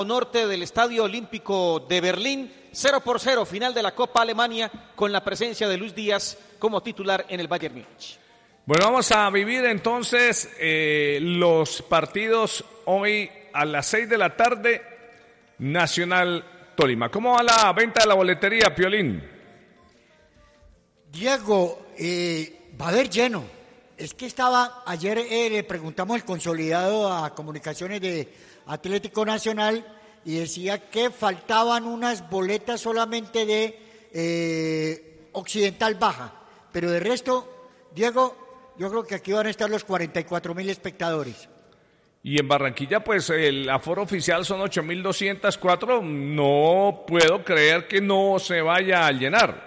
norte del Estadio Olímpico de Berlín, 0-0, final de la Copa Alemania, con la presencia de Luis Díaz como titular en el Bayern Múnich. Bueno, vamos a vivir entonces los partidos hoy a las 6 de la tarde, Nacional Tolima. ¿Cómo va la venta de la boletería, Piolín? Diego, va a haber lleno. Es que ayer le preguntamos el consolidado a Comunicaciones de Atlético Nacional y decía que faltaban unas boletas solamente de Occidental Baja, pero de resto, Diego, yo creo que aquí van a estar los 44.000 espectadores. Y en Barranquilla, pues el aforo oficial son 8.204. No puedo creer que no se vaya a llenar.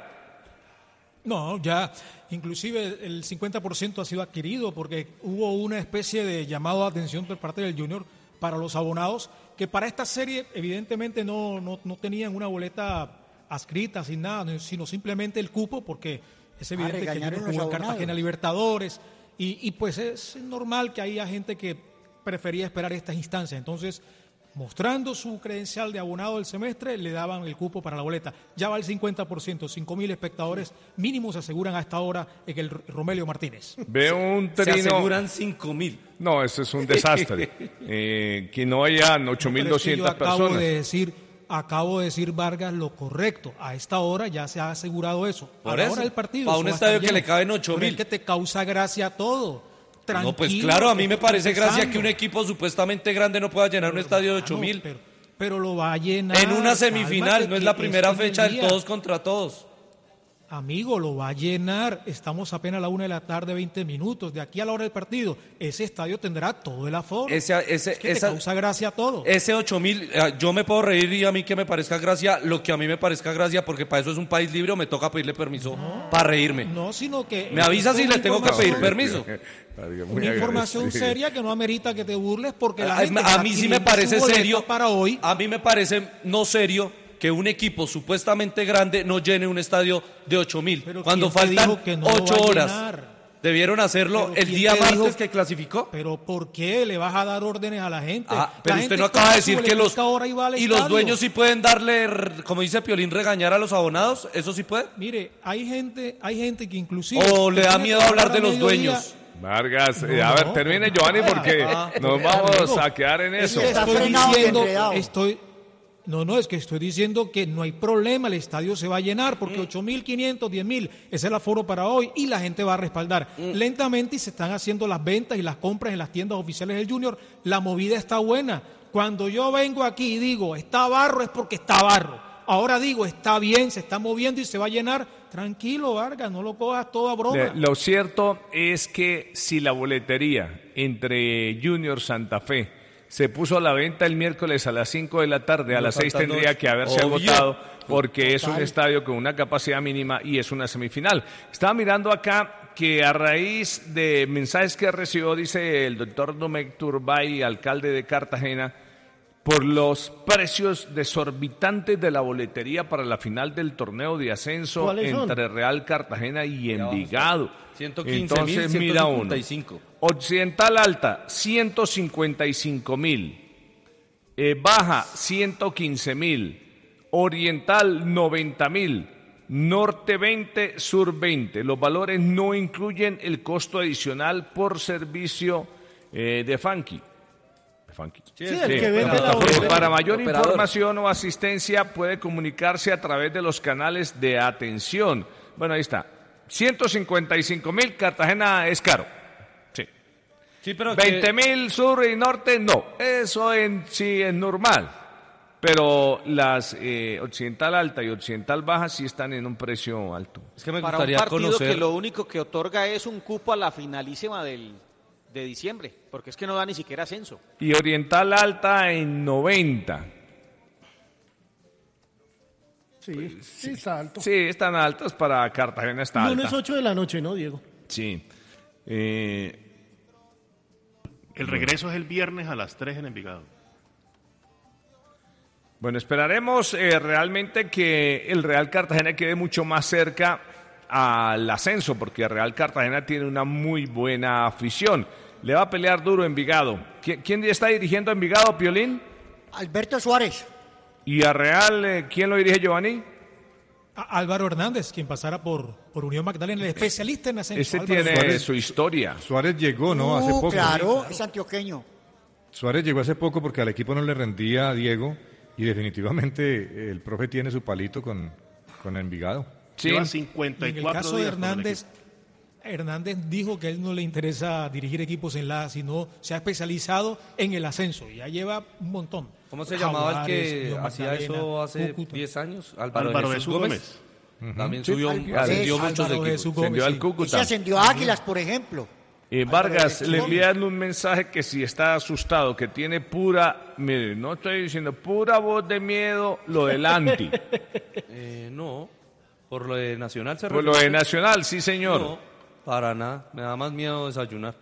No, ya inclusive el 50% ha sido adquirido porque hubo una especie de llamado de atención por parte del Junior para los abonados que para esta serie evidentemente no tenían una boleta adscrita sin nada, sino simplemente el cupo porque es evidente que el Junior jugó en Cartagena Libertadores y pues es normal que haya gente que prefería esperar estas instancias. Entonces, mostrando su credencial de abonado del semestre, le daban el cupo para la boleta. Ya va el 50%, 5.000 espectadores mínimos se aseguran a esta hora en el Romelio Martínez. Veo un trino. Se aseguran 5.000. No, eso es un desastre. Que no hayan 8.200 personas. Acabo de decir, Vargas, lo correcto. A esta hora ya se ha asegurado eso. Por a la eso, hora del partido. para un estadio que le caben 8.000. Es que te causa gracia todo. Tranquilo, no, pues claro, a mí me parece gracia que un equipo supuestamente grande no pueda llenar un estadio de 8.000. Pero lo va a llenar. En una semifinal, no es la primera fecha del todos contra todos. Amigo, lo va a llenar. Estamos apenas a la 1:20 p.m. De aquí a la hora del partido, ese estadio tendrá todo el aforo. Te causa gracia todo. Ese 8.000, yo me puedo reír y a mí que me parezca gracia, lo que a mí me parezca gracia, porque para eso es un país libre o me toca pedirle permiso para reírme. No, sino que... Me avisa si le tengo que pedir permiso. Una información seria que no amerita que te burles porque la gente... A mí sí me parece serio. Para hoy. A mí me parece no serio que un equipo supuestamente grande no llene un estadio de 8.000 cuando faltan 8 horas. Debieron hacerlo el día martes que clasificó. Pero ¿por qué le vas a dar órdenes a la gente? Pero usted no acaba de decir que los dueños sí pueden darle, como dice Piolín, regañar a los abonados. ¿Eso sí puede? Mire, hay gente que inclusive... ¿O le da miedo hablar de los dueños? Vargas, a ver, termine Giovanni porque nos vamos a quedar en eso. Estoy diciendo que no hay problema, el estadio se va a llenar porque 8.500, 10.000 es el aforo para hoy y la gente va a respaldar. Lentamente y se están haciendo las ventas y las compras en las tiendas oficiales del Junior. La movida está buena. Cuando yo vengo aquí y digo, está barro, es porque está barro. Ahora digo, está bien, se está moviendo y se va a llenar. Tranquilo, Vargas, no lo cojas todo a broma. Lo cierto es que si la boletería entre Junior Santa Fe se puso a la venta el miércoles a las 5 de la tarde, a las 6 tendría que haberse agotado, porque es un estadio con una capacidad mínima y es una semifinal. Estaba mirando acá que a raíz de mensajes que recibió, dice el doctor Domecq Turbay, alcalde de Cartagena, por los precios desorbitantes de la boletería para la final del torneo de ascenso entre Real Cartagena y Envigado. 115.000, 155. Occidental Alta, 155.000. Baja, 115.000. Oriental, 90.000. Norte 20, Sur 20. Los valores no incluyen el costo adicional por servicio de Funky. Para mayor información o asistencia puede comunicarse a través de los canales de atención. Bueno, ahí está. 155.000, Cartagena es caro. Sí, pero 20.000 sur y norte, no. Eso sí es normal. Pero las Occidental Alta y Occidental Baja sí están en un precio alto. Es que me gustaría para un partido que lo único que otorga es un cupo a la finalísima de diciembre, porque es que no da ni siquiera ascenso. Y Oriental Alta en 90. Sí, está alto. Sí, están altos para Cartagena, está alta. Lunes 8 de la noche, ¿no, Diego? Sí. El regreso es el viernes a las 3 en Envigado. Bueno, esperaremos realmente que el Real Cartagena quede mucho más cerca al ascenso, porque el Real Cartagena tiene una muy buena afición. Le va a pelear duro Envigado. ¿Quién está dirigiendo a Envigado, Piolín? Alberto Suárez. ¿Y a Real quién lo dirige, Giovanni? Álvaro Hernández, quien pasara por Unión Magdalena, el especialista en ascenso. Ese tiene Suárez, su historia. Suárez llegó, ¿no? Hace poco. Claro, es antioqueño. Suárez llegó hace poco porque al equipo no le rendía a Diego y definitivamente el profe tiene su palito con Envigado. Sí. Lleva En 54 el caso de días con el Hernández, Hernández dijo que a él no le interesa dirigir equipos en la, sino se ha especializado en el ascenso. Ya lleva un montón. ¿Cómo se llamaba el Jaguares, que Unión hacía Magdalena, eso hace Cúcuta. 10 años? Álvaro Jesús Gómez. También Sí, subió, ascendió muchos Álvaro equipos. Jesús Se envió Gómez, al sí. Y Cúcuta. se ascendió a Águilas, por ejemplo. Vargas, Álvaro le Jesús envían un mensaje que si está asustado, que tiene pura, mire, no estoy diciendo pura voz de miedo, lo del anti. No, por lo de Nacional se Por lo de refiere. Nacional, sí señor. No, para nada. Me da más miedo desayunar.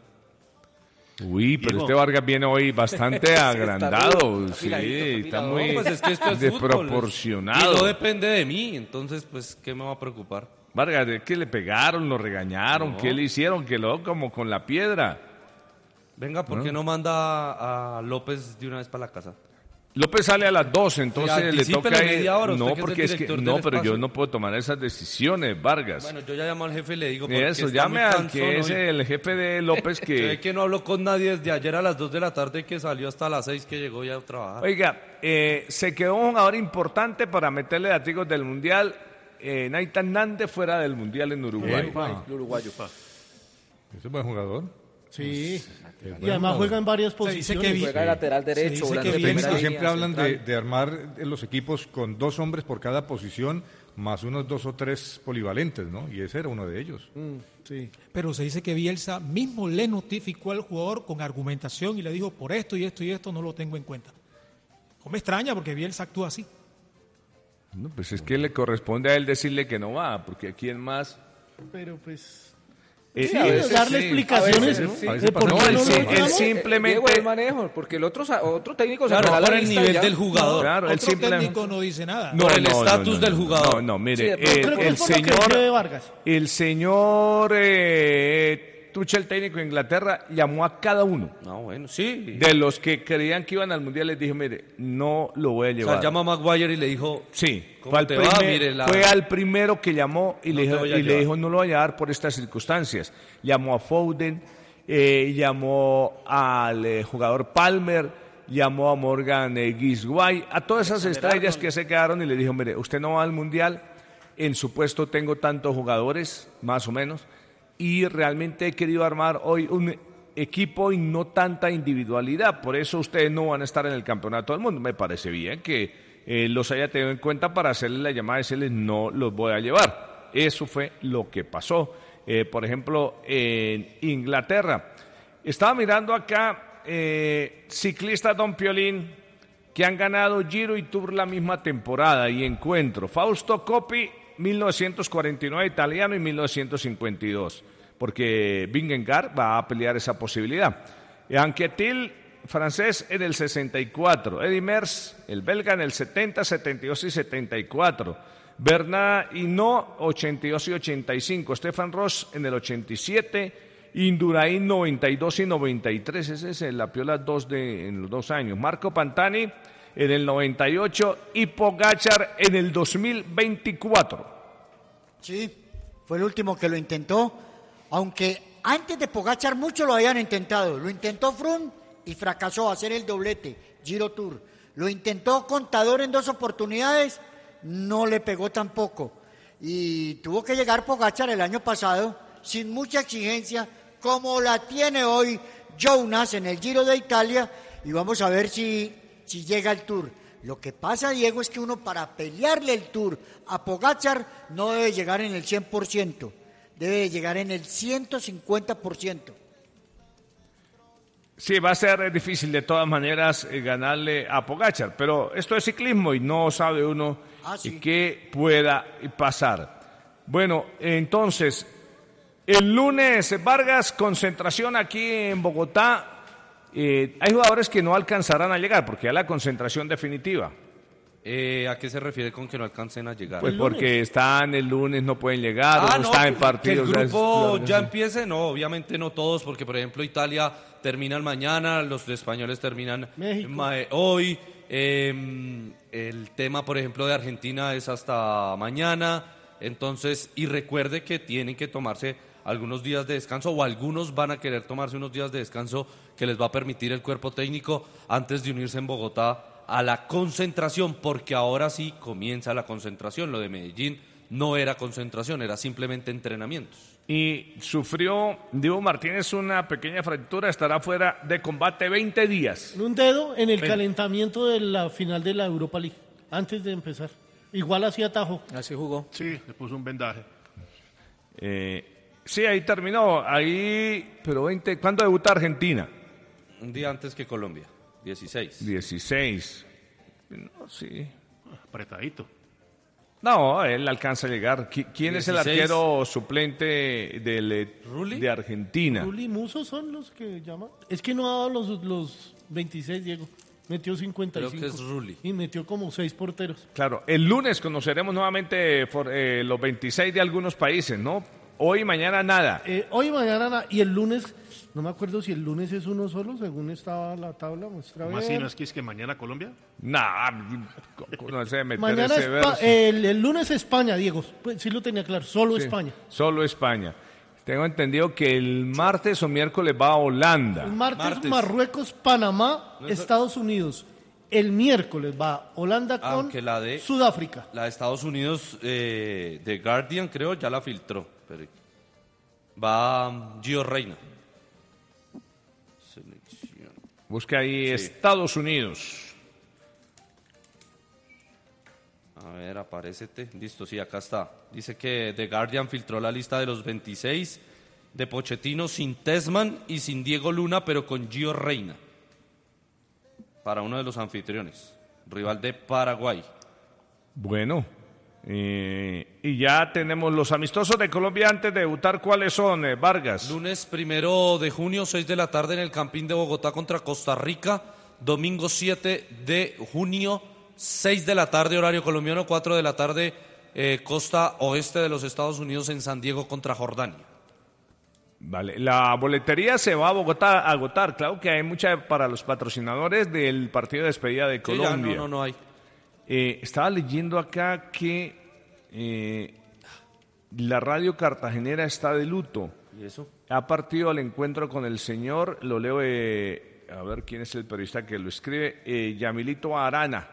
Uy, pero Diego. este Vargas viene hoy bastante agrandado, está sí, afiladito, está no, muy Pues es que esto es fútbol. desproporcionado. Y no depende de mí, entonces, pues, ¿qué me va a preocupar? Vargas, ¿de qué le pegaron, lo regañaron? No. ¿Qué le hicieron? Que lo como con la piedra. Venga, ¿por qué no manda a López de una vez para la casa? López sale a las 12, entonces le Anticípele toca ir. media hora, usted No, que es el porque es que director del no, pero yo espacio. no puedo tomar esas decisiones, Vargas. Bueno, yo ya llamo al jefe y le digo porque Eso, está llame muy al cansón que es hoy. el jefe de López Se ve que... que no habló con nadie desde ayer a las 2 de la tarde que salió hasta las 6 que llegó ya a trabajar. Oiga, se quedó un jugador importante para meterle datigos del Mundial. Nathan Nández fuera del Mundial en Uruguay. Epa, El uruguayo. ese es buen jugador. Sí. Y además juega en varias Se dice posiciones. que Juega de lateral derecho, dice volante que de viene- primera Técnicos línea, siempre hablan central. de armar los equipos con 2 hombres por cada posición, más unos 2 o 3 polivalentes, ¿no? Y ese era uno de ellos. Sí. Pero se dice que Bielsa mismo le notificó al jugador con argumentación y le dijo, por esto y esto y esto no lo tengo en cuenta. No me extraña porque Bielsa actúa así. No, pues es que le corresponde a él decirle que no va, porque aquí en más... Pero pues... Sí, Sí, a veces darle sí. explicaciones. A veces sí. ¿no? A veces De por pasa. qué No, no él lo sí, logramos. él simplemente... Diego el manejo, porque el otro técnico se Claro, hará la por el lista nivel ya. del jugador. Claro, él Otro simplemente... técnico no dice nada. Por el estatus del jugador. No, no, mire, Sí, de pronto Creo que el es por lo que señor... lleve Vargas. El señor Tuchel, técnico de Inglaterra, llamó a cada uno No, bueno, sí. de los que creían que iban al Mundial. Les dijo, mire, no lo voy a O llevar. sea, llama a Maguire y le dijo, Sí, ¿Cómo fue al, te va? Mire, fue al primero que llamó y, No le te dijo, voy a y le llevar. dijo, no lo voy a llevar por estas circunstancias. Llamó a Foden, llamó al jugador Palmer, llamó a Morgan Gisguay, a todas esas estrellas que se quedaron y le dijo, mire, usted no va al Mundial, en su puesto tengo tantos jugadores, más o menos, y realmente he querido armar hoy un equipo y no tanta individualidad, por eso ustedes no van a estar en el Campeonato del Mundo. Me parece bien que los haya tenido en cuenta para hacerles la llamada y decirles no los voy a llevar. Eso fue lo que pasó. Por ejemplo, en Inglaterra. Estaba mirando acá ciclistas Don Piolín que han ganado Giro y Tour la misma temporada y encuentro. Fausto Coppi, 1949 italiano y 1952, porque Vingegaard va a pelear esa posibilidad. Anquetil, francés, en el 64. Eddy Merckx, el belga, en el 70, 72 y 74. Bernard Hinault, 82 y 85. Stefan Ross en el 87. Indurain, 92 y 93. Ese es la piola 2 en los 2 años. Marco Pantani en el 98 y Pogačar en el 2024. Sí, fue el último que lo intentó, aunque antes de Pogačar muchos lo habían intentado. Lo intentó Froome y fracasó hacer el doblete, Giro Tour. Lo intentó Contador en 2 oportunidades, no le pegó tampoco. Y tuvo que llegar Pogačar el año pasado sin mucha exigencia, como la tiene hoy Jonas en el Giro de Italia, y vamos a ver si llega al Tour. Lo que pasa, Diego, es que uno para pelearle el Tour a Pogačar no debe llegar en el 100%, debe llegar en el 150%. Sí, va a ser difícil de todas maneras ganarle a Pogačar, pero esto es ciclismo y no sabe uno Sí. qué pueda pasar. Bueno, entonces, el lunes, Vargas, concentración aquí en Bogotá. Hay jugadores que no alcanzarán a llegar porque ya la concentración definitiva. ¿a qué se refiere con que no alcancen a llegar? Pues porque están el lunes, no pueden llegar, o no están en partidos. Que el grupo ya empiece, no, obviamente no todos, porque por ejemplo Italia terminan mañana, los españoles terminan México. hoy, El tema, por ejemplo, de Argentina es hasta mañana. Entonces, y recuerde que tienen que tomarse algunos días de descanso, o algunos van a querer tomarse unos días de descanso que les va a permitir el cuerpo técnico antes de unirse en Bogotá a la concentración, porque ahora sí comienza la concentración. Lo de Medellín no era concentración, era simplemente entrenamientos. Y sufrió Diego Martínez una pequeña fractura, estará fuera de combate 20 días. Un dedo en el calentamiento de la final de la Europa League, antes de empezar. Igual hacía atajo. Así jugó. Sí, le puso un vendaje. Sí, ahí terminó. Pero 20, ¿cuándo debuta Argentina? Un día antes que Colombia, 16. 16. No, sí. Apretadito. No, él alcanza a llegar. ¿Quién 16. Es el arquero suplente de Argentina? Rulli y Musso son los que llaman. Es que no ha dado los 26, Diego. Metió 55. Creo que es Rulli. Y metió como 6 porteros. Claro, el lunes conoceremos nuevamente los 26 de algunos países, ¿no? Hoy y mañana nada. Hoy y mañana nada. Y el lunes, no me acuerdo si el lunes es uno solo, según estaba la tabla. ¿Cómo así? ¿No es que mañana Colombia? No sé, mañana el lunes España, Diego. Pues, sí lo tenía claro, solo sí, España. Solo España. Tengo entendido que el martes o miércoles va a Holanda. El martes. Marruecos, Panamá, Estados Unidos. El miércoles va Holanda con Sudáfrica. La de Estados Unidos, de Guardian, creo, ya la filtró. Pero va Gio Reina. Selección. Busca ahí Estados Unidos. A ver, aparécete. Listo, sí, acá está. Dice que The Guardian filtró la lista de los 26 de Pochettino sin Tessman y sin Diego Luna, pero con Gio Reina. Para uno de los anfitriones, rival de Paraguay. Bueno, y ya tenemos los amistosos de Colombia antes de debutar. ¿Cuáles son, Vargas? Lunes 1 de junio, 6 de la tarde en el Campín de Bogotá contra Costa Rica. Domingo 7 de junio, 6 de la tarde, horario colombiano, 4 de la tarde, costa oeste de los Estados Unidos en San Diego contra Jordania. Vale, la boletería se va a Bogotá a agotar. Claro que hay mucha para los patrocinadores del partido de despedida de Colombia. Sí, ya, no hay. Estaba leyendo acá que la radio cartagenera está de luto. ¿Y eso? Ha partido al encuentro con el señor, lo leo, a ver quién es el periodista que lo escribe, Yamilito Arana,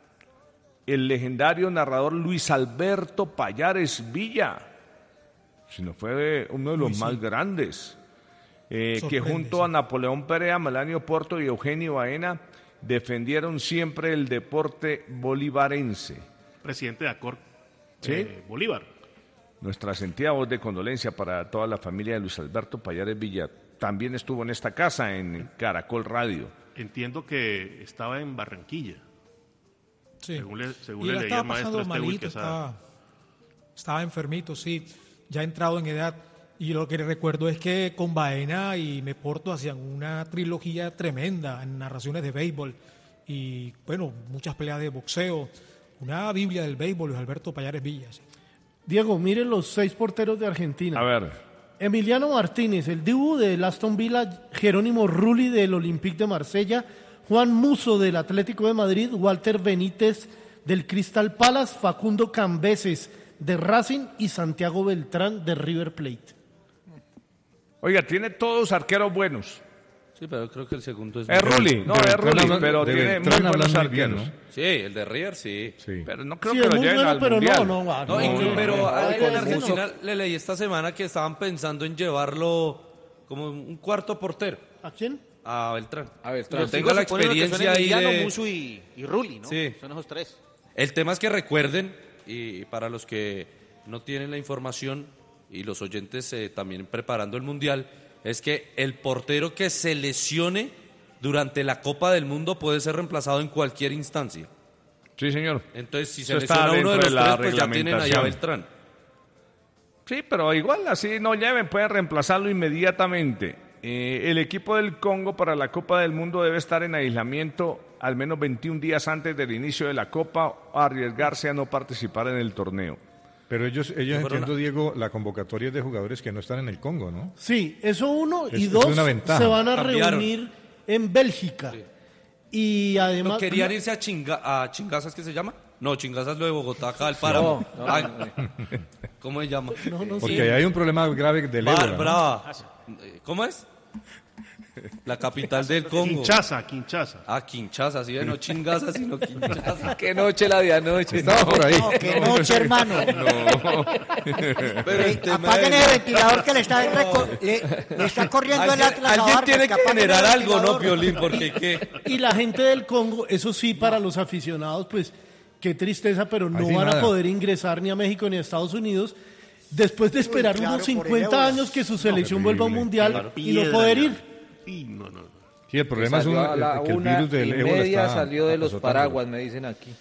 el legendario narrador Luis Alberto Payares Villa. Si no fue uno de los más grandes, que junto a Napoleón Perea, Melanio Porto y Eugenio Baena defendieron siempre el deporte bolivarense. Presidente de ACOR, ¿sí? Bolívar. Nuestra sentida voz de condolencia para toda la familia de Luis Alberto Payares Villa. También estuvo en esta casa, en Caracol Radio. Entiendo que estaba en Barranquilla. Sí. Según le leía el maestro malito, estaba enfermito, sí. Ya entrado en edad, y lo que recuerdo es que con Baena y Meporto hacían una trilogía tremenda en narraciones de béisbol y, bueno, muchas peleas de boxeo, una biblia del béisbol, Luis Alberto Payares Villa. Sí. Diego, miren los 6 porteros de Argentina. A ver. Emiliano Martínez, el Dibu del Aston Villa, Jerónimo Rulli del Olympique de Marsella, Juan Musso del Atlético de Madrid, Walter Benítez del Crystal Palace, Facundo Cambeses de Racing y Santiago Beltrán de River Plate. Oiga, tiene todos arqueros buenos. Sí, pero creo que el segundo es Rulli, pero tiene muy buenos arqueros. ¿no? Sí, el de River sí. Pero no creo que lo lleven al pero Mundial. Pero en Argentina le leí esta semana que estaban pensando en llevarlo como un cuarto portero. ¿A quién? A Beltrán. Yo tengo la experiencia ahí de Musso y Rulli, ¿no? Sí. Son esos 3. El tema es que recuerden, y para los que no tienen la información y los oyentes también preparando el Mundial, es que el portero que se lesione durante la Copa del Mundo puede ser reemplazado en cualquier instancia. Sí, señor. Entonces, si se lesiona uno de los 3, pues ya tienen ahí a Beltrán. Sí, pero igual así no lleven, pueden reemplazarlo inmediatamente. El equipo del Congo para la Copa del Mundo debe estar en aislamiento al menos 21 días antes del inicio de la Copa o arriesgarse a no participar en el torneo. Pero ellos entiendo, Diego, la convocatoria es de jugadores que no están en el Congo, ¿no? Sí, eso uno. Y dos, se van a reunir en Bélgica. Sí. Y además... ¿No querían irse a Chingazas, ¿qué se llama? No, Chingazas lo de Bogotá, acá al páramo. Ay, ¿cómo se llama? Porque ahí hay un problema grave del ébola, ¿no? Brava. ¿Cómo es? La capital del Congo. Kinshasa. Ah, Kinshasa, sí, no Chingazas, sino Kinshasa. Qué noche la de anoche. Estaba por ahí. No, qué noche, hermano. Pero el tema Apaguen es- el ventilador que le está corriendo el Atlas Alguien abajo, tiene que apaguen el generar algo, ¿no, ventilador. Piolín? Porque qué. Y la gente del Congo, eso sí, para los aficionados, pues qué tristeza, pero no Así van nada. a poder ingresar ni a México ni a Estados Unidos después de esperar claro, unos por el 50 ébola. años que su selección vuelva a un terrible. mundial y no poder ir. Sí, no. Sí, el problema es Salió a la que el 1:30 virus del ébola salió de los azotando. paraguas, me dicen aquí.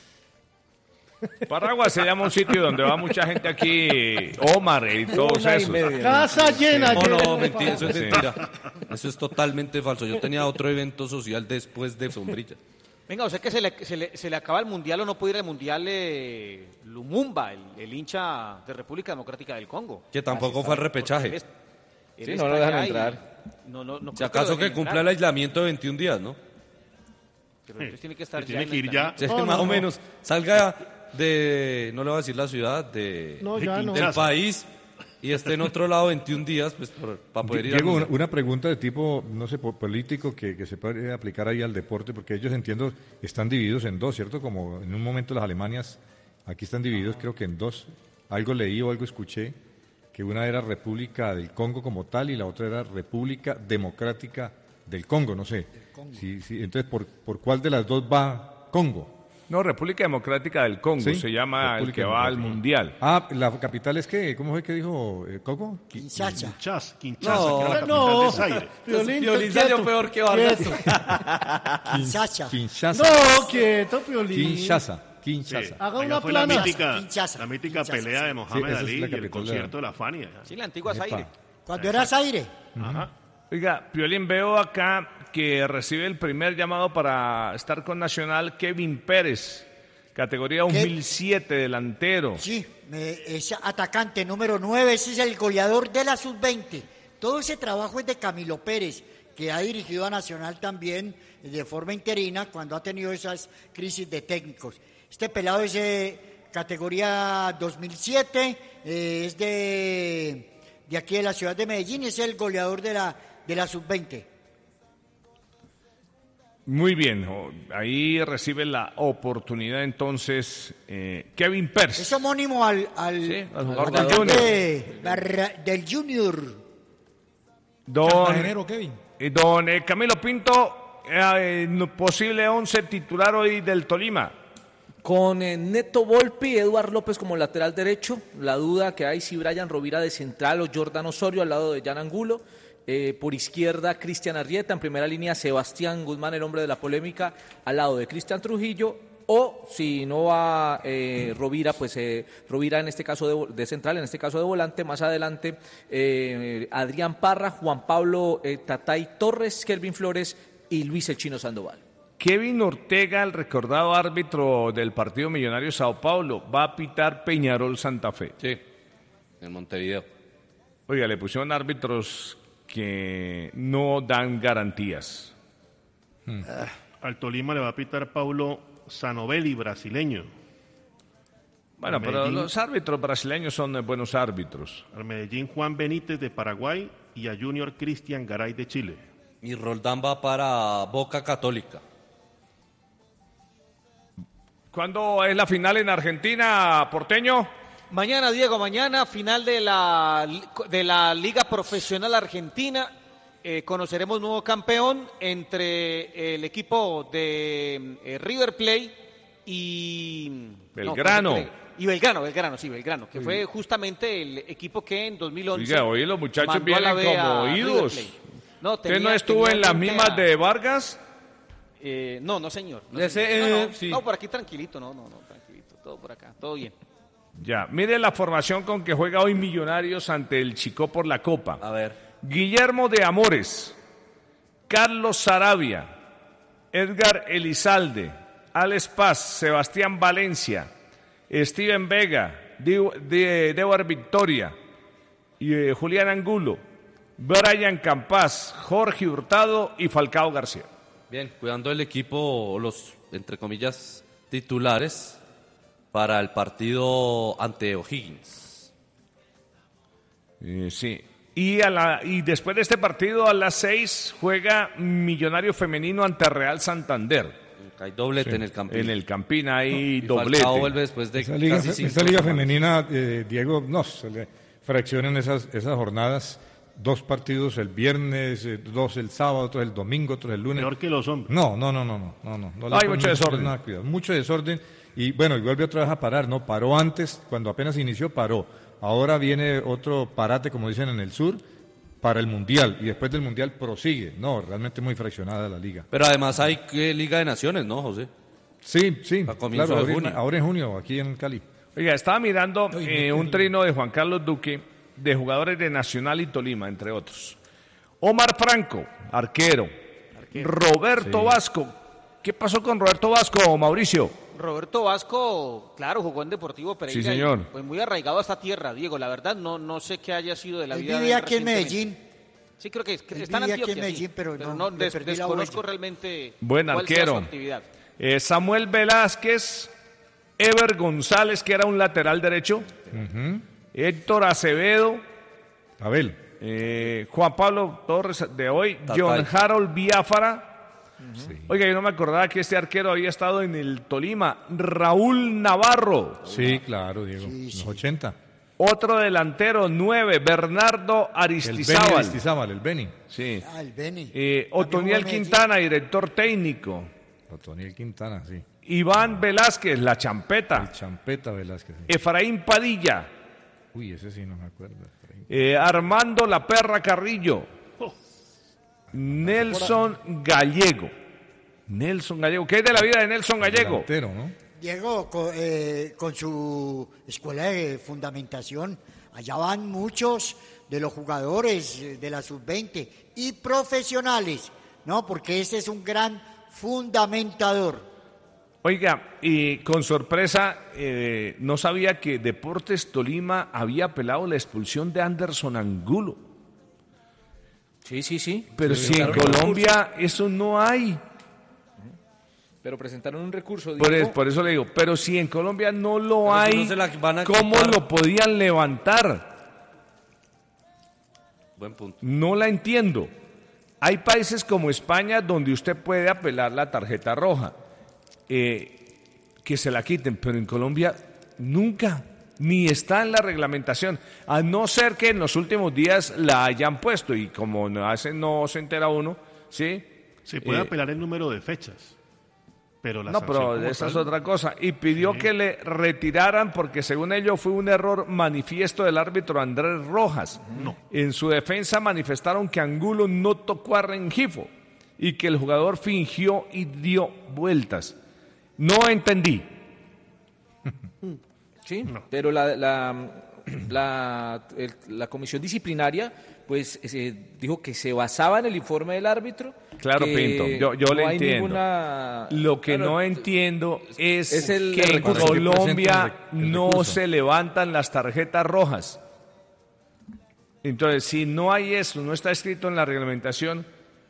Paraguas se llama un sitio donde va mucha gente aquí, Omar y todos 1:30. esos. Casa llena. No, llena no, de mentira, eso es Sí. mentira. Eso es totalmente falso. Yo tenía otro evento social después de Sombrilla. Venga, o sea que se le acaba el mundial o no puede ir al mundial Lumumba, el hincha de República Democrática del Congo. Que tampoco fue al repechaje. Él Sí, está no lo dejan allá y- entrar. No Si creo acaso lo que dejen cumpla el entrar, aislamiento de 21 días, ¿no? pero entonces tiene que estar Tiene en que ir aislamiento. ya. Sí, No, más no, o no. menos. Salga de, no le voy a decir la ciudad, No, ya no. del país y esté en otro lado 21 días, pues para poder ir al Diego, mundial. una pregunta de tipo, no sé, político que se puede aplicar ahí al deporte, porque ellos, entiendo, están divididos en dos, ¿cierto? Como en un momento las Alemanias, aquí están divididos creo que en dos. Algo leí o algo escuché, que una era República del Congo como tal y la otra era República Democrática del Congo, no sé. Sí, entonces, ¿por cuál de las dos va Congo? No, República Democrática del Congo, Sí, se llama el República que va al Democrática. Mundial. Ah, la capital es que, ¿cómo fue que dijo Coco? Kinshasa. Kinshasa, No, que era la capital no. de Zaire. Piolín, Piolín quieto, salió peor que Vargas. quieto. Kinshasa. Kinshasa. No, quieto, Piolín. Kinshasa. Sí, Haga allá una fue plana. Kinshasa, la mítica Kinshasa, pelea de Sí, Mohamed esa es Ali la y el capital de concierto de la Fania. Sí, la antigua Epa. Zaire. Cuando era Zaire. Ajá. Oiga, Piolín, veo acá que recibe el primer llamado para estar con Nacional Kevin Pérez, categoría 2007, delantero. Sí, es atacante número 9, ese es el goleador de la sub-20. Todo ese trabajo es de Camilo Pérez, que ha dirigido a Nacional también de forma interina cuando ha tenido esas crisis de técnicos. Este pelado es categoría 2007, es de aquí de la ciudad de Medellín, es el goleador de la sub-20. Muy bien, ahí recibe la oportunidad entonces Kevin Pérez. Es homónimo al jugador al del Junior. del Junior. Cartagenero, Kevin. Don Camilo Pinto, posible 11 titular hoy del Tolima. Con Neto Volpi, Eduard López como lateral derecho, la duda que hay si Brian Rovira de central o Jordan Osorio al lado de Jan Angulo. Por izquierda, Cristian Arrieta, en primera línea, Sebastián Guzmán, el hombre de la polémica, al lado de Cristian Trujillo, o si no va Rovira, pues Rovira en este caso de central, en este caso de volante, más adelante Adrián Parra, Juan Pablo Tatay Torres, Kelvin Flores y Luis El Chino Sandoval. Kevin Ortega, el recordado árbitro del partido Millonario Sao Paulo, va a pitar Peñarol Santa Fe. Sí, en Montevideo. Oiga, le pusieron árbitros que no dan garantías. Al Tolima le va a pitar Paulo Sanovelli, brasileño. Bueno, Al pero Medellín. los árbitros brasileños son buenos árbitros. Al Medellín Juan Benítez de Paraguay y a Junior Cristian Garay de Chile. Y Roldán va para Boca Católica. ¿Cuándo es la final en Argentina, Porteño? Mañana, Diego, mañana, final de la Liga Profesional Argentina. Conoceremos nuevo campeón entre el equipo de River Plate y... Belgrano. Y Belgrano, que fue justamente el equipo que en 2011... Oiga, hoy los muchachos mandó a la vienen B a como River oídos. Plate. No, ¿Usted no estuvo en las mente mismas de Vargas? no, señor. No, Ese, señor. sí. No, por aquí tranquilito, tranquilito, todo por acá, todo bien. Ya, mire la formación con que juega hoy Millonarios ante el Chicó por la Copa. A ver. Guillermo de Amores, Carlos Sarabia, Edgar Elizalde, Alex Paz, Sebastián Valencia, Steven Vega, Dewar Victoria, y, Julián Angulo, Brian Campas, Jorge Hurtado y Falcao García. Bien, cuidando el equipo, los, entre comillas, titulares para el partido ante O'Higgins. Sí. Y después de este partido, a las 6, juega Millonario Femenino ante Real Santander. Hay doblete en el Campín. En el Campín hay Y doblete. Falcao vuelve después de Esa liga, casi 5 esa liga semanas. femenina, Diego, no, se le fraccionan esas jornadas. 2 partidos el viernes, 2 el sábado, otros el domingo, otros el lunes. Peor que los hombres. No. Hay mucho desorden. Nada, cuidado, mucho desorden. Y bueno, y vuelve otra vez a parar, ¿no? Paró antes, cuando apenas inició, paró. Ahora viene otro parate, como dicen en el sur, para el Mundial. Y después del Mundial prosigue. No, realmente muy fraccionada la liga. Pero además hay Liga de Naciones, ¿no, José? Sí, A comienzo claro, de junio. ahora en junio, aquí en Cali. Oiga, estaba mirando un trino de Juan Carlos Duque, de jugadores de Nacional y Tolima, entre otros. Omar Franco, arquero. Roberto Vasco. ¿Qué pasó con Roberto Vasco, Mauricio? Roberto Vasco, claro, jugó en Deportivo Pereira. Sí, señor. Pues muy arraigado a esta tierra, Diego. La verdad, no sé qué haya sido de la Él vida de vivía él aquí en recientemente. Medellín. Sí, creo que Él está en vivía aquí Antioquia, en Medellín, sí, pero no, no le perdí la desconozco huella. realmente Buen cuál sea su arquero. actividad. Samuel Velázquez, Ever González, que era un lateral derecho. Héctor Acevedo, Abel. Juan Pablo Torres de hoy, Tatay. John Harold Biafara. Oiga, yo no me acordaba que este arquero había estado en el Tolima. Raúl Navarro. Sí, claro, Diego. En los 80. Otro delantero, 9, Bernardo El Beni Aristizábal. Aristizábal, el Beni. Sí. Ah, el Beni. Otoniel También jugó en Medellín. Quintana, director técnico. Otoniel Quintana, sí. Iván Velázquez, la El champeta. Champeta Velázquez. Sí. Efraín Padilla. Uy, ese sí no me acuerdo. Armando La Perra Carrillo. Nelson Gallego. Nelson Gallego. ¿Qué es de la vida de Nelson Gallego? Delantero, ¿no? Diego, con su escuela de fundamentación, allá van muchos de los jugadores de la sub-20 y profesionales, ¿no? Porque este es un gran fundamentador. Oiga, y con sorpresa, no sabía que Deportes Tolima había apelado la expulsión de Anderson Angulo. Sí. Pero si en Colombia eso no hay. Pero presentaron un recurso. Diego. Por eso le digo, pero si en Colombia no lo Pero si hay, no se la van a ¿cómo quitar? lo podían levantar? Buen punto. No la entiendo. Hay países como España donde usted puede apelar la tarjeta roja, que se la quiten, pero en Colombia nunca, ni está en la reglamentación, a no ser que en los últimos días la hayan puesto y como no se entera uno, ¿sí? Se puede apelar el número de fechas. Pero la No, sanción pero como esa es tal, otra cosa. Y pidió que le retiraran porque según ello fue un error manifiesto del árbitro Andrés Rojas. No. En su defensa manifestaron que Angulo no tocó a Rengifo y que el jugador fingió y dio vueltas. No entendí. Sí, pero la comisión disciplinaria pues dijo que se basaba en el informe del árbitro. Claro, que Pinto, yo le no hay entiendo. ninguna- Lo que Claro, no entiendo es el que en recurso. Colombia El no recurso. se levantan las tarjetas rojas. Entonces, si no hay eso, no está escrito en la reglamentación,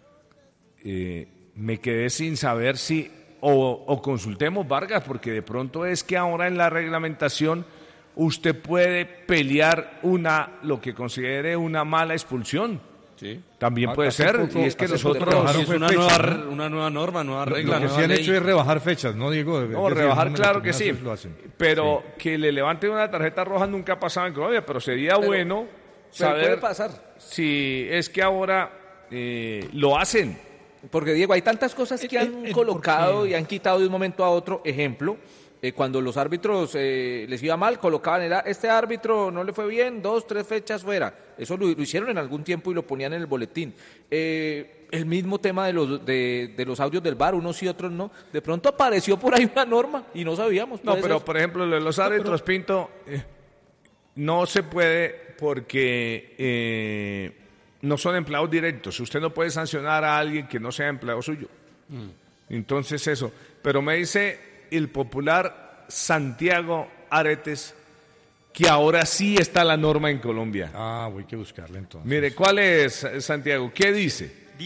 me quedé sin saber si o consultemos Vargas, porque de pronto es que ahora en la reglamentación usted puede pelear lo que considere una mala expulsión. Sí. También puede Hace ser, poco- y es que hace nosotros... poco rebajaron Es fue una fechas, nueva, ¿no? una nueva norma, nueva Lo regla, que nueva sí han ley. hecho es rebajar fechas, ¿no, Diego? Es No, decir, rebajar, número claro que sí. determinado, lo hacen. Pero que le levanten una tarjeta roja nunca ha pasado en Colombia, pero sería bueno Pero puede saber pasar. si es que ahora lo hacen. Porque, Diego, hay tantas cosas que han colocado y han quitado de un momento a otro. Ejemplo, cuando los árbitros les iba mal, colocaban, este árbitro no le fue bien, 2, 3 fechas fuera. Eso lo hicieron en algún tiempo y lo ponían en el boletín. El mismo tema de los audios del VAR, unos y otros no. De pronto apareció por ahí una norma y no sabíamos. No, puede pero ser. por ejemplo, lo de los árbitros, Pinto, no se puede porque no son empleados directos. Usted no puede sancionar a alguien que no sea empleado suyo. Entonces eso. Pero me dice el popular Santiago Aretes que ahora sí está la norma en Colombia. Ah, voy a buscarla entonces. Mire, ¿cuál es, Santiago? ¿Qué dice? Dice,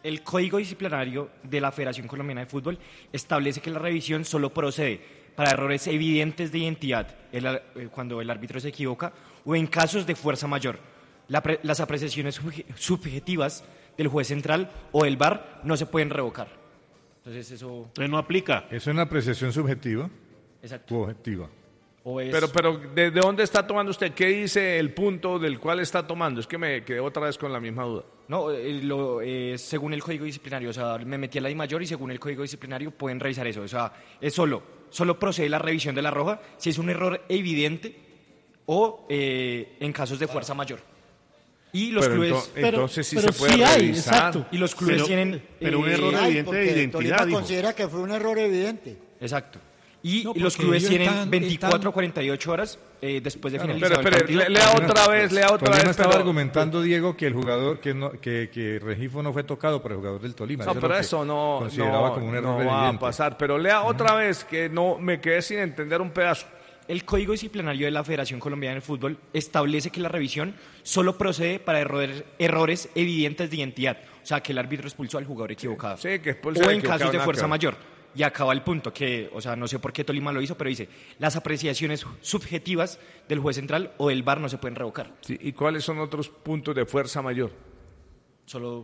El Código Disciplinario de la Federación Colombiana de Fútbol establece que la revisión solo procede para errores evidentes de identidad, cuando el árbitro se equivoca, o en casos de fuerza mayor. Las apreciaciones subjetivas del juez central o del VAR no se pueden revocar. Entonces eso... Entonces no aplica. ¿Eso es una apreciación subjetiva? Exacto. ¿U objetiva? Pero ¿de dónde está tomando usted? ¿Qué dice el punto del cual está tomando? Es que me quedé otra vez con la misma duda. No, según el Código Disciplinario, o sea, me metí a la DIMAYOR y según el Código Disciplinario pueden revisar eso. O sea, es solo procede la revisión de la roja si es un error evidente o en casos de fuerza mayor. Y los clubes... Entonces sí se puede sí hay, revisar. exacto. Y los clubes tienen... Pero un error evidente de identidad, Tolima dijo. considera que fue un error evidente. Exacto. Y No, los porque clubes ellos tienen 24 a 48 horas después de finalizar el Pero partido. lea otra vez. Tolima estaba pero- argumentando, Diego, que el jugador, que Rengifo no fue tocado por el jugador del Tolima. No, es pero lo que eso no consideraba como un error va a evidente. pasar. Pero lea otra vez, que no me quedé sin entender un pedazo. El Código Disciplinario de la Federación Colombiana de Fútbol establece que la revisión solo procede para errores evidentes de identidad, o sea, que el árbitro expulsó al jugador equivocado. Sí, que expulsa o al en equivocado, casos de nada fuerza que ver. mayor. Y acaba el punto, que, o sea, no sé por qué Tolima lo hizo, pero dice, las apreciaciones subjetivas del juez central o del VAR no se pueden revocar. Sí, ¿y cuáles son otros puntos de fuerza mayor? Solo...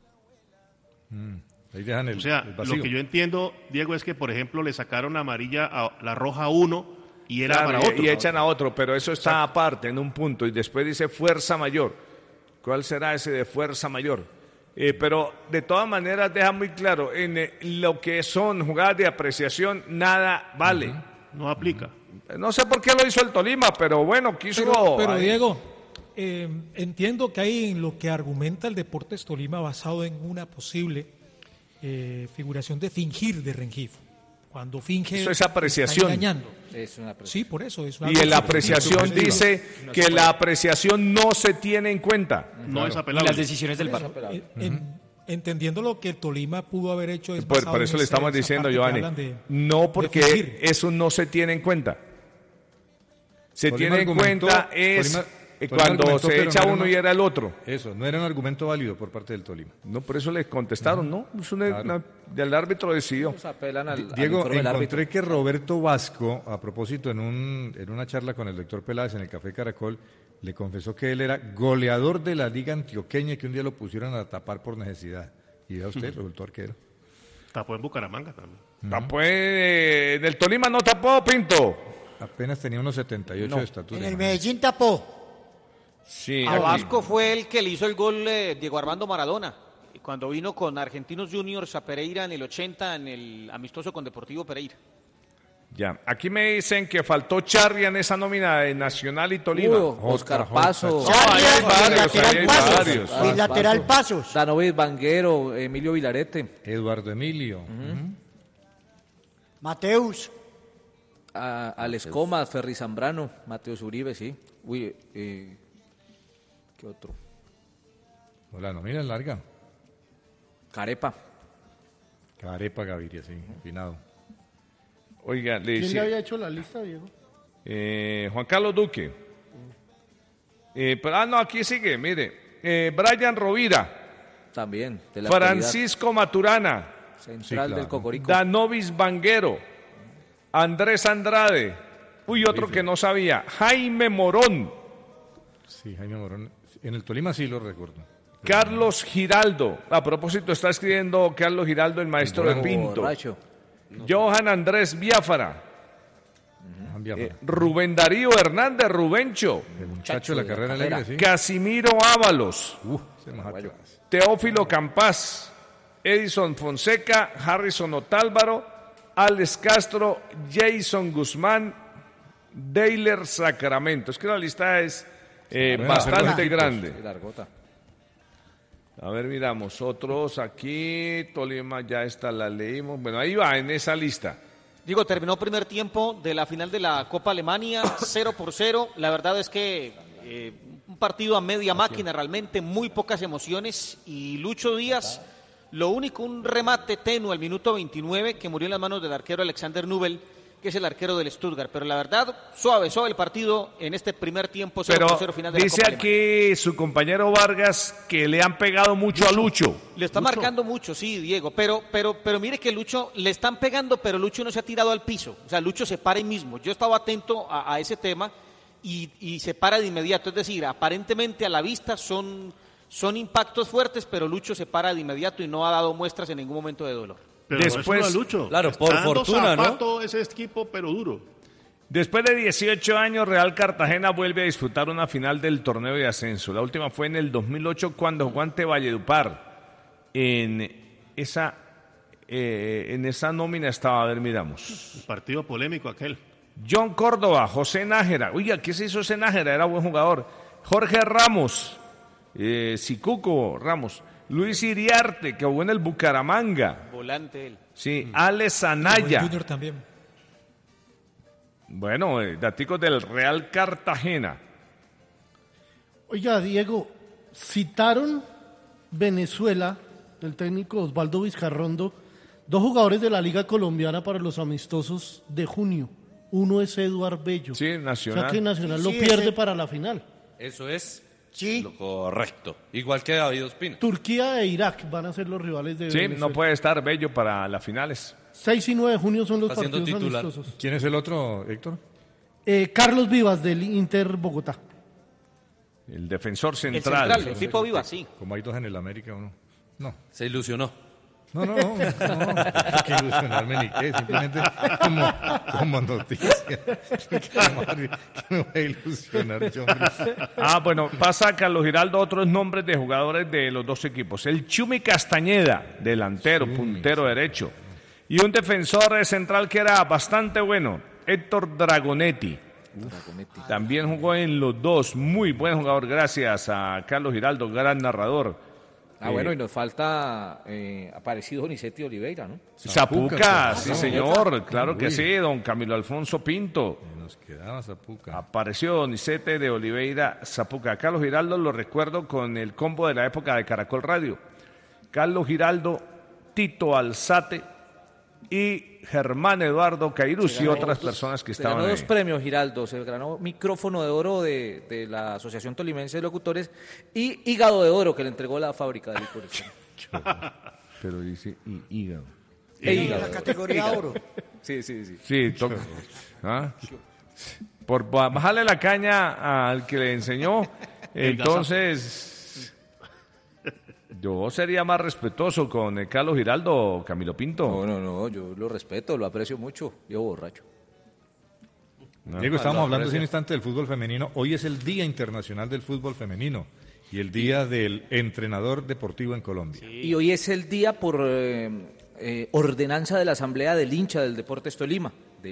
Ahí dejan O sea, el vacío. lo que yo entiendo, Diego, es que, por ejemplo, le sacaron amarilla a la roja a uno y era Claro, para otro. y echan a otro, pero eso está aparte, en un punto, y después dice fuerza mayor. ¿Cuál será ese de fuerza mayor? Pero de todas maneras deja muy claro, en lo que son jugadas de apreciación, nada vale. No aplica. No sé por qué lo hizo el Tolima, pero bueno, quiso... Pero ahí. Diego, entiendo que hay en lo que argumenta el Deportes Tolima basado en una posible figuración de fingir de Rengifo. Cuando finge... Eso es apreciación. está engañando. Es una Sí, por eso. Es una Y en la apreciación dice No que se puede. la apreciación no se tiene en cuenta. No es Y apelable. las decisiones del VAR. Entendiendo lo que el Tolima pudo haber hecho es Por basado eso en le estamos esa diciendo, parte que Giovanni, hablan de no porque fingir. eso no se tiene en cuenta. Se Tolima tiene en argumentó- cuenta es Tolima cuando argumentó, se pero echa no era uno una- y era el otro. Eso, no era un argumento válido por parte del Tolima. No, por eso le contestaron, ¿no? Es del árbitro decidió. Ellos apelan al Diego, informe del árbitro. encontré que Roberto Vasco, a propósito, en una charla con el doctor Peláez en el Café Caracol, le confesó que él era goleador de la Liga Antioqueña y que un día lo pusieron a tapar por necesidad. Y vea usted, resultó arquero. Tapó en Bucaramanga también. Tapó del Tolima no tapó, Pinto. Apenas tenía unos 78 de estatura. En el imagínate. Medellín tapó. Sí. A Vasco fue el que le hizo el gol Diego Armando Maradona. Y cuando vino con Argentinos Juniors a Pereira en el 80, en el amistoso con Deportivo Pereira. Ya. Aquí me dicen que faltó Charria en esa nómina de Nacional y Tolima. Oscar Paso. No, ahí hay varios, ahí hay Pasos. varios. Bilateral Pasos. Danovid Vanguero, Emilio Vilarete, Eduardo Emilio. Mateus. Alex Comas, Ferry Zambrano, Mateos Uribe, sí. Uy, ¿qué otro? La nómina es larga. Carepa. Carepa Gaviria, sí, afinado. Oiga, le ¿Quién le decía, había hecho la lista, Diego? Juan Carlos Duque. No, aquí sigue, mire. Brian Rovira, También, de la Francisco Maturana, actualidad. Central Sí, claro. del Cocorico. Danovis Vanguero, Andrés Andrade, otro que no sabía, Jaime Morón, Sí, Jaime Morón. En el Tolima sí lo recuerdo. Carlos Giraldo. A propósito, está escribiendo Carlos Giraldo, el maestro de Pinto. Borracho. Johan Andrés Biafara, Juan Biafara. Rubén Darío Hernández Rubencho, el muchacho de la carrera carrera. alegre, sí. Casimiro Ábalos, Ese más atrás. Teófilo Campás, Edison Fonseca, Harrison Otálvaro, Alex Castro, Jason Guzmán, Deiler Sacramento. Es que la lista es bastante Sí, grande. largota. A ver, miramos otros aquí. Tolima, ya esta la leímos. Bueno, ahí va, en esa lista. Digo, terminó primer tiempo de la final de la Copa Alemania, 0-0. La verdad es que un partido a media máquina, realmente muy pocas emociones. Y Lucho Díaz, lo único, un remate tenue al minuto 29 que murió en las manos del arquero Alexander Nubel. que es el arquero del Stuttgart. Pero la verdad, suave el partido en este primer tiempo, 0-0 Pero final de la dice Copa aquí su compañero Vargas que le han pegado mucho a Lucho. Le está marcando mucho, sí, Diego, pero mire que Lucho le están pegando, pero Lucho no se ha tirado al piso. O sea, Lucho se para ahí mismo. Yo estaba atento a ese tema y se para de inmediato. Es decir, aparentemente a la vista son impactos fuertes, pero Lucho se para de inmediato y no ha dado muestras en ningún momento de dolor. Pero Después, no es Lucho. claro, Está por dando fortuna, ¿no? zapato ese equipo, pero duro. Después de 18 años, Real Cartagena vuelve a disputar una final del torneo de ascenso. La última fue en el 2008 cuando jugó ante Valledupar. En esa nómina estaba, a ver, miramos. Un partido polémico aquel. John Córdoba, José Nájera. Oiga, ¿qué se hizo ese Nájera? Era buen jugador. Jorge Ramos, Sicuco Ramos. Luis Iriarte, que jugó en el Bucaramanga. Volante él. Sí, Alex Anaya. Junior también. Bueno, daticos del Real Cartagena. Oiga, Diego, citaron Venezuela, el técnico Osvaldo Vizcarrondo, 2 jugadores de la Liga Colombiana para los amistosos de junio. Uno es Eduard Bello. Sí, Nacional. O sea que Nacional Sí, lo sí, pierde ese- para la final. Eso es Sí. lo correcto. Igual que David Ospina. Turquía e Irak van a ser los rivales de Sí, Venezuela. no puede estar Bello para las finales. 6 y 9 de junio son los Está siendo partidos titular. amistosos. ¿Quién es el otro, Héctor? Carlos Vivas del Inter Bogotá. El defensor El central. central, el Pipo Viva, sí. Como hay dos en el América, uno. No. Se ilusionó. No, que ilusionarme ni qué, simplemente como noticia. Que me voy a ilusionar yo, hombre. Bueno, pasa Carlos Giraldo otros nombres de jugadores de los dos equipos. El Chumi Castañeda, delantero, puntero derecho. Y un defensor central que era bastante bueno, Héctor Dragonetti. También jugó en los dos, muy buen jugador, gracias a Carlos Giraldo, gran narrador. Bueno, y nos falta aparecido Donizetti Oliveira, ¿no? Zapuca, sí señor, claro que sí, don Camilo Alfonso Pinto. Nos quedaba Zapuca. Apareció Donizetti de Oliveira Zapuca. Carlos Giraldo lo recuerdo con el combo de la época de Caracol Radio. Carlos Giraldo, Tito Alzate y Germán Eduardo Cairuz y otras personas que Se estaban ganó ahí. 2 premios, Giraldo. Se ganó micrófono de oro de la Asociación Tolimense de Locutores y hígado de oro que le entregó la fábrica de licores. Pero dice hígado. En la categoría oro. Sí. Sí, toca. ¿Ah? Por bajarle la caña al que le enseñó, entonces yo sería más respetuoso con Carlos Giraldo o Camilo Pinto. No, yo lo respeto, lo aprecio mucho. Yo borracho. Diego, estamos hablando hace un instante del fútbol femenino. Hoy es el Día Internacional del Fútbol Femenino y el Día del Entrenador Deportivo en Colombia. Y hoy es el día por ordenanza de la Asamblea del hincha del Deportes Tolima,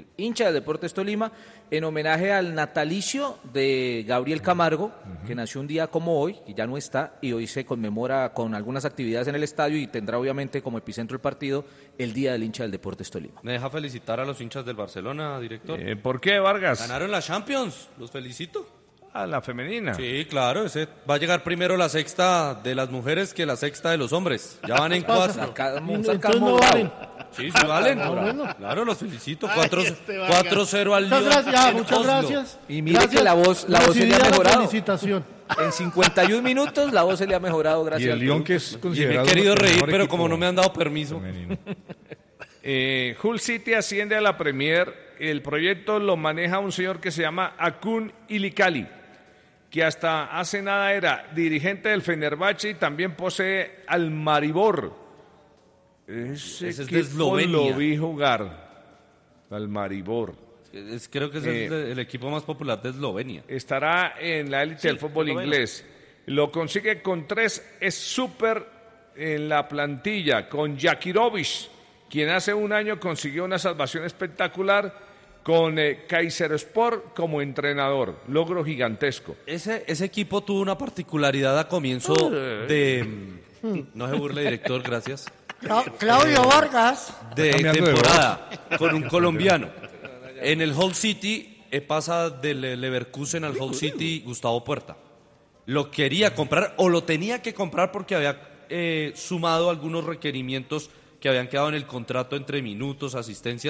en homenaje al natalicio de Gabriel Camargo, que nació un día como hoy, y ya no está, y hoy se conmemora con algunas actividades en el estadio y tendrá obviamente como epicentro el partido el Día del Hincha del Deportes Tolima. ¿Me deja felicitar a los hinchas del Barcelona, director? ¿Por qué, Vargas? Ganaron la Champions, los felicito. A la femenina. Sí, claro, va a llegar primero la sexta de las mujeres que la sexta de los hombres. Ya van en 4. Entonces no valen. Sí, valen. bueno. Claro, los felicito. Ay, 4-0 al Muchas Lyon. gracias, en muchas Oslo. gracias. Y mire que la voz se le ha Recibida la mejorado. felicitación. En 51 minutos la voz se le ha mejorado Y gracias el al Lyon, producto. que es Y me he considerado querido el reír, mejor pero equipo como no me han dado permiso. femenino. Hull City asciende a la Premier. El proyecto lo maneja un señor que se llama Akun Ilikali, que hasta hace nada era dirigente del Fenerbahce y también posee al Maribor. Ese es de equipo Eslovenia. lo vi jugar, al Maribor. Creo que es el equipo más popular de Eslovenia. Estará en la élite del fútbol inglés. Lo consigue con 3, es súper en la plantilla, con Jakirovic, quien hace un año consiguió una salvación espectacular con Kayserispor como entrenador. Logro gigantesco. Ese equipo tuvo una particularidad a comienzo de... No se burle, director, gracias. Claudio Vargas. De cambiando de temporada con un colombiano. En el Hull City pasa del Leverkusen al Hull City Gustavo Puerta. Lo quería comprar o lo tenía que comprar porque había sumado algunos requerimientos que habían quedado en el contrato entre minutos, asistencias,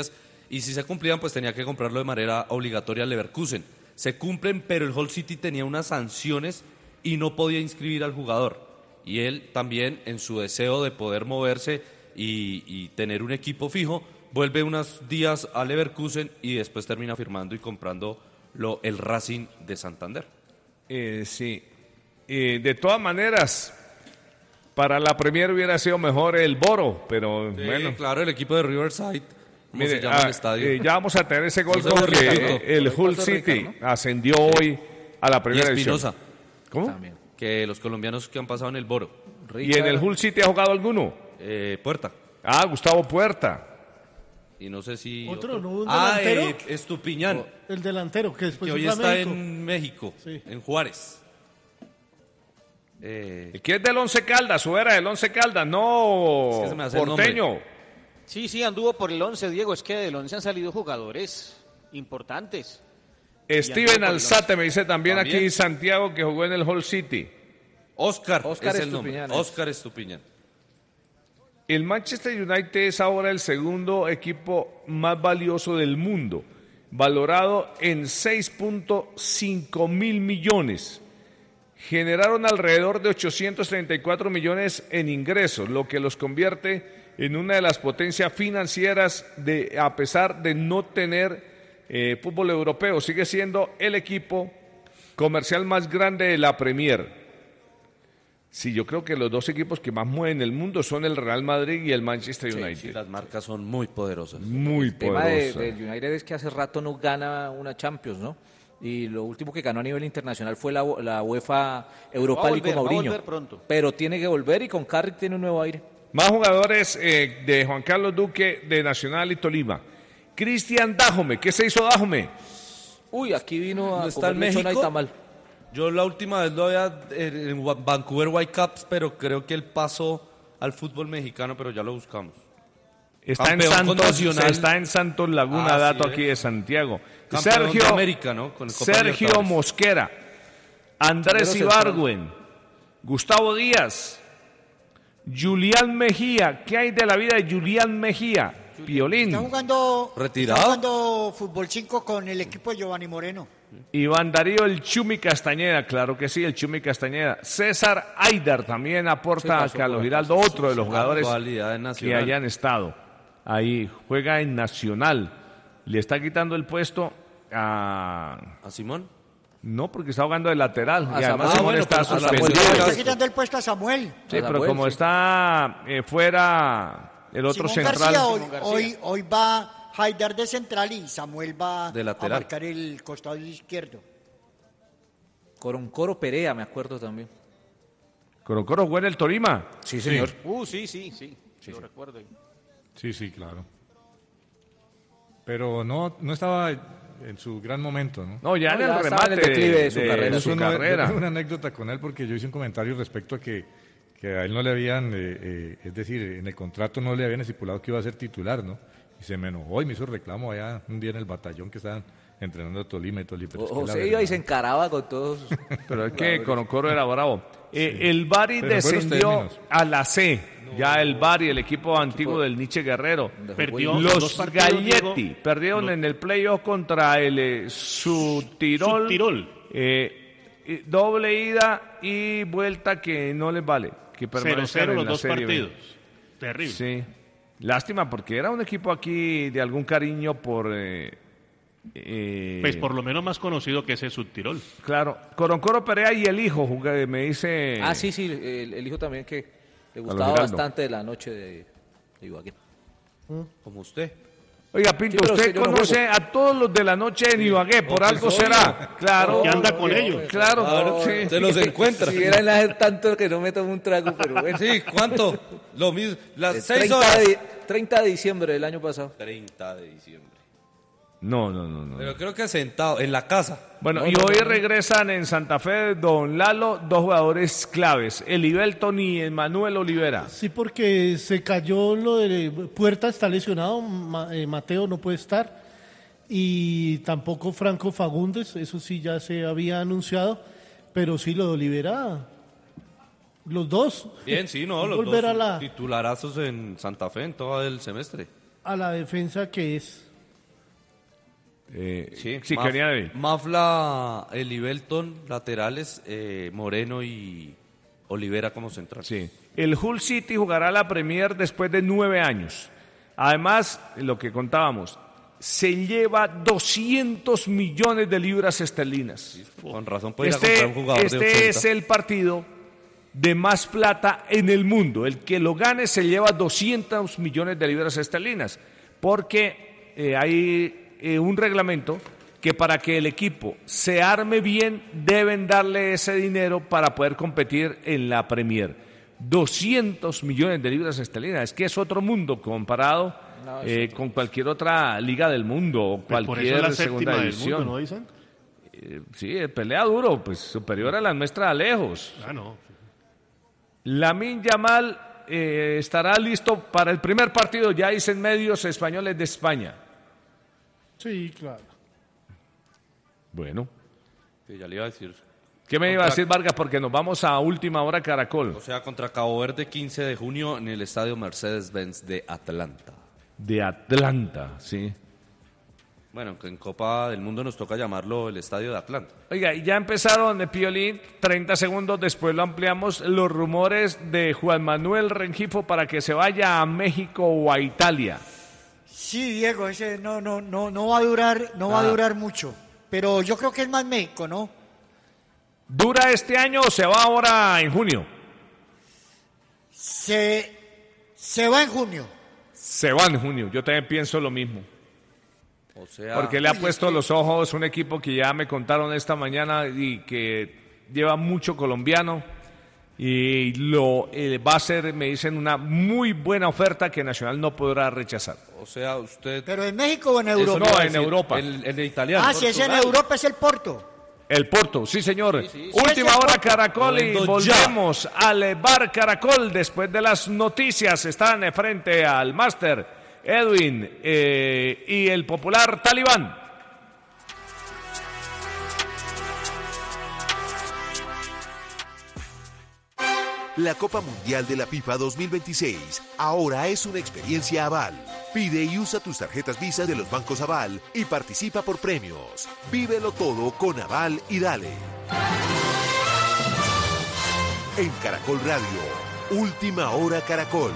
y si se cumplían, pues tenía que comprarlo de manera obligatoria al Leverkusen. Se cumplen, pero el Hull City tenía unas sanciones y no podía inscribir al jugador. Y él también, en su deseo de poder moverse y tener un equipo fijo, vuelve unos días al Leverkusen y después termina firmando y comprando el Racing de Santander. Sí. De todas maneras, para la Premier hubiera sido mejor el Boro, pero Sí, bueno. claro, el equipo de Riverside. ¿Cómo Mire, se llama el estadio? ya vamos a tener ese gol José Luis porque Ricardo. el Hull José City Ricardo, ¿no? ascendió hoy a la Y primera división. Espinosa, ¿Cómo? También. que los colombianos que han pasado en el Boro. ¿Y en el Hull City ha jugado alguno? Puerta. Gustavo Puerta. Y no sé si... ¿Otro? ¿No un Ah, delantero? Estupiñán, El delantero, que después que hoy fue a está México. en México, Sí. en Juárez. ¿Qué es del Once Caldas? ¿O era del Once Caldas? No, Es que se me hace el porteño. Sí, anduvo por el 11, Diego. Es que del 11 han salido jugadores importantes. Steven por el Alzate me dice también También. aquí Santiago que jugó en el Hull City. Oscar es el Estupiñán. nombre. Oscar Estupiñán. El Manchester United es ahora el segundo equipo más valioso del mundo, valorado en 6.5 mil millones. Generaron alrededor de 834 millones en ingresos, lo que los convierte en una de las potencias financieras a pesar de no tener fútbol europeo. Sigue siendo el equipo comercial más grande de la Premier. Sí, yo creo que los dos equipos que más mueven el mundo son el Real Madrid y el Manchester United. Sí, las marcas son muy poderosas. Muy El tema del poderosas. United es que hace rato no gana una Champions, ¿no? Y lo último que ganó a nivel internacional fue la UEFA Europa Va a League con volver, va a Mourinho. volver pronto. Pero tiene que volver y con Carrick tiene un nuevo aire. Más jugadores de Juan Carlos Duque de Nacional y Tolima. Cristian Dájome, ¿qué se hizo Dájome? Uy, aquí vino ¿No a está comer en lechona y México? tamal. Yo la última vez lo había en Vancouver Whitecaps, pero creo que él pasó al fútbol mexicano, pero ya lo buscamos. Está en, Campeón con Santos, Nacional. está en Santos Laguna, Ah, dato sí, aquí de Santiago. Campeón de América, ¿no? Con el Copa Sergio Libertadores. Mosquera, Andrés Primero Ibargüen, Gustavo Díaz, Julián Mejía. ¿Qué hay de la vida de Julián Mejía? Piolín. ¿Retirado? Está jugando fútbol 5 con el equipo de Giovanni Moreno. Iván Darío, el Chumi Castañeda, claro que sí, el Chumi Castañeda. César Aidar también aporta a Carlos Giraldo, otro de los jugadores Actualidad en que Nacional. hayan estado. Ahí juega en Nacional. Le está quitando el puesto a... ¿A Simón? No, porque está jugando de lateral. A Y además Samuel. Simón bueno, está pero a Samuel suspendido. le Le está Gasto. quitando el puesto a Samuel. Sí, A pero Samuel, como sí. está fuera el otro Simón central... García, Simón García. hoy va Haidar de central y Samuel va De a lateral. marcar el costado izquierdo. Coroncoro Perea, me acuerdo también. Corocoro jugó en el Tolima. Sí, señor. Sí. Lo recuerdo. Sí, claro. Pero no estaba en su gran momento, ¿no? No, ya No, en el ya estaba en el remate declive de su carrera. de Eso su no- yo carrera. tengo una anécdota con él porque yo hice un comentario respecto a que a él no le habían, es decir, en el contrato no le habían estipulado que iba a ser titular, ¿no? Y se me enojó y me hizo reclamo allá un día en el batallón que estaban entrenando a Tolima y Tolima. pero es que la José iba y verdad- se encaraba con todos. Pero es que Corocoro era bravo. El Bari Pero en buenos descendió términos. a la C. Ya el Bari, el equipo antiguo del Nietzsche Guerrero. Perdió los dos Los partidos, Galletti Diego. perdieron en el playoff contra el Subtirol. Subtirol. Doble ida y vuelta que no les vale. Que permanezcan 0-0 en los la dos Serie B. partidos. Terrible. Sí. Lástima porque era un equipo aquí de algún cariño por... Pues por lo menos más conocido que ese Subtirol. Claro. Coroncoro Perea y el hijo, me dice... Ah, sí, el hijo también que le los gustaba Giraldo. bastante de la noche de Ibagué. Como usted. Oiga, Pinto, Sí, pero usted es que yo no conoce a todos los de la noche en Ibagué, por pues, algo obvio. será. Claro. Que anda con ellos. Claro, Claro, sí. se los encuentra. Si era en la tanto que no me tomo un trago, pero bueno. Sí, ¿cuánto? Lo mismo, las 6 30 horas. 30 de diciembre del año pasado. 30 de diciembre. No. Pero creo que sentado en la casa. Bueno, No, y no, hoy no, no. regresan en Santa Fe, don Lalo, dos jugadores claves, Elibelton y Emanuel Olivera. Sí, porque se cayó lo de Puerta, está lesionado, Mateo no puede estar, y tampoco Franco Fagundes, eso sí ya se había anunciado, pero sí lo de Olivera, los dos. Bien, sí, no, los Volver dos a la, titularazos en Santa Fe en todo el semestre. a la defensa que es. Sí, quería ver. Mafla, Belton, laterales, Moreno y Olivera como central. Sí. El Hull City jugará la Premier después de 9 años. Además, lo que contábamos, se lleva 200 millones de libras esterlinas. Sí, con razón puede ir a comprar un jugador de 80. Es el partido de más plata en el mundo. El que lo gane se lleva 200 millones de libras esterlinas, porque hay un reglamento que para que el equipo se arme bien deben darle ese dinero para poder competir en la Premier. 200 millones de libras esterlinas, es que es otro mundo comparado con cualquier otra liga del mundo o cualquier por eso segunda división. Mundo, ¿no dicen? Sí, pelea duro, pues superior a las nuestras lejos. No. Lamine Yamal estará listo para el primer partido, ya dicen medios españoles de España. Sí, claro. Bueno. Sí, ya le iba a decir. ¿Qué me iba a decir Vargas? Porque nos vamos a última hora Caracol. O sea, contra Cabo Verde 15 de junio en el estadio Mercedes-Benz de Atlanta. De Atlanta, sí. Bueno, que en Copa del Mundo nos toca llamarlo el estadio de Atlanta. Oiga, y ya empezaron, Piolín, 30 segundos después lo ampliamos, los rumores de Juan Manuel Rengifo para que se vaya a México o a Italia. Sí, Diego, ese no va a durar mucho. Pero yo creo que es más México, ¿no? ¿Dura este año o se va ahora en junio? Se va en junio. Se va en junio, yo también pienso lo mismo. O sea, porque le ha puesto los ojos un equipo que ya me contaron esta mañana y que lleva mucho colombiano y va a ser, me dicen, una muy buena oferta que Nacional no podrá rechazar. O sea, usted... ¿Pero en México o en Europa? No, en Europa. El italiano. Si es en Europa es el Porto. El Porto, sí señor. Sí. Última hora Caracol y volvemos al Bar Caracol después de las noticias. Están frente al máster Edwin y el popular Talibán. La Copa Mundial de la FIFA 2026 ahora es una experiencia Aval. Pide y usa tus tarjetas Visa de los bancos Aval y participa por premios. Vívelo todo con Aval y dale. En Caracol Radio, Última Hora Caracol.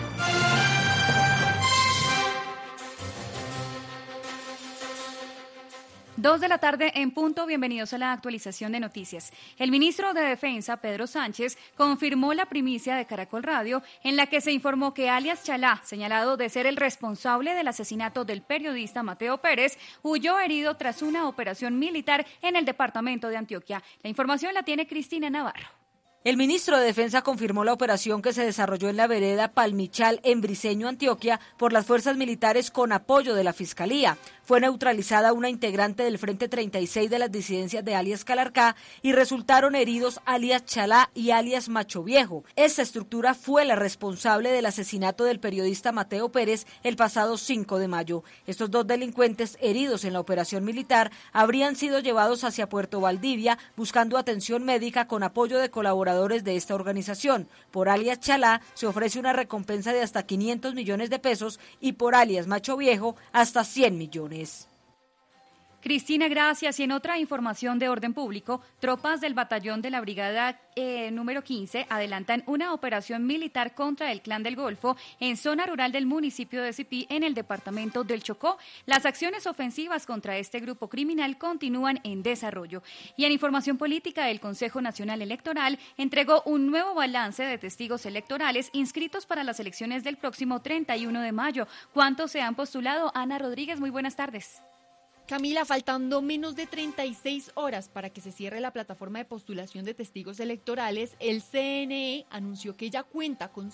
2 de la tarde en punto, bienvenidos a la actualización de noticias. El ministro de Defensa, Pedro Sánchez, confirmó la primicia de Caracol Radio en la que se informó que alias Chalá, señalado de ser el responsable del asesinato del periodista Mateo Pérez, huyó herido tras una operación militar en el departamento de Antioquia. La información la tiene Cristina Navarro. El ministro de Defensa confirmó la operación que se desarrolló en la vereda Palmichal, en Briceño, Antioquia, por las fuerzas militares con apoyo de la Fiscalía. Fue neutralizada una integrante del Frente 36 de las disidencias de alias Calarcá y resultaron heridos alias Chalá y alias Macho Viejo. Esta estructura fue la responsable del asesinato del periodista Mateo Pérez el pasado 5 de mayo. Estos dos delincuentes heridos en la operación militar habrían sido llevados hacia Puerto Valdivia buscando atención médica con apoyo de colaboradores de esta organización. Por alias Chalá se ofrece una recompensa de hasta 500 millones de pesos y por alias Macho Viejo hasta 100 millones. Cristina, gracias. Y en otra información de orden público, tropas del batallón de la brigada número 15 adelantan una operación militar contra el Clan del Golfo en zona rural del municipio de Sipí, en el departamento del Chocó. Las acciones ofensivas contra este grupo criminal continúan en desarrollo. Y en información política, el Consejo Nacional Electoral entregó un nuevo balance de testigos electorales inscritos para las elecciones del próximo 31 de mayo. ¿Cuántos se han postulado? Ana Rodríguez, muy buenas tardes. Camila, faltando menos de 36 horas para que se cierre la plataforma de postulación de testigos electorales, el CNE anunció que ya cuenta con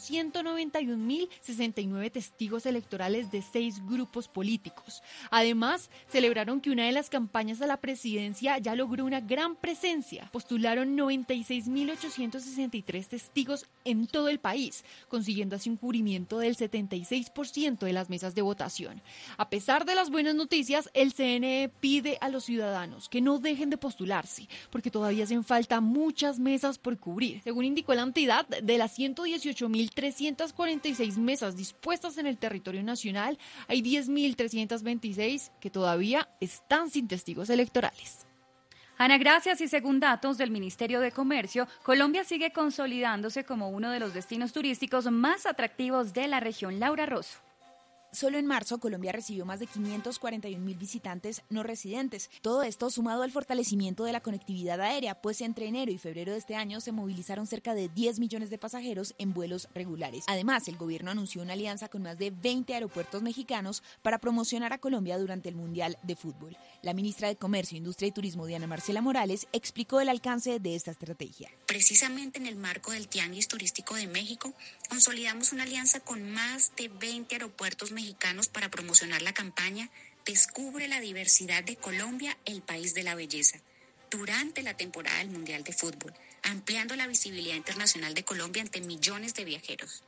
191.069 testigos electorales de 6 grupos políticos. Además, celebraron que una de las campañas a la presidencia ya logró una gran presencia. Postularon 96.863 testigos en todo el país, consiguiendo así un cubrimiento del 76% de las mesas de votación. A pesar de las buenas noticias, el CNE CNE pide a los ciudadanos que no dejen de postularse, porque todavía hacen falta muchas mesas por cubrir. Según indicó la entidad, de las 118.346 mesas dispuestas en el territorio nacional, hay 10.326 que todavía están sin testigos electorales. Ana, gracias. Y según datos del Ministerio de Comercio, Colombia sigue consolidándose como uno de los destinos turísticos más atractivos de la región. Laura Rosso. Solo en marzo, Colombia recibió más de 541.000 visitantes no residentes. Todo esto sumado al fortalecimiento de la conectividad aérea, pues entre enero y febrero de este año se movilizaron cerca de 10 millones de pasajeros en vuelos regulares. Además, el gobierno anunció una alianza con más de 20 aeropuertos mexicanos para promocionar a Colombia durante el Mundial de Fútbol. La ministra de Comercio, Industria y Turismo, Diana Marcela Morales, explicó el alcance de esta estrategia. Precisamente en el marco del Tianguis Turístico de México, consolidamos una alianza con más de 20 aeropuertos mexicanos para promocionar la campaña Descubre la diversidad de Colombia, el país de la belleza, durante la temporada del Mundial de Fútbol, ampliando la visibilidad internacional de Colombia ante millones de viajeros.